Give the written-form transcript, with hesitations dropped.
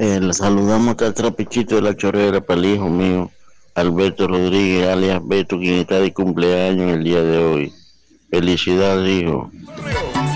Le saludamos acá al trapichito de la chorrera para el hijo mío, Alberto Rodríguez, alias Beto, quien está de cumpleaños el día de hoy. Felicidades, hijo.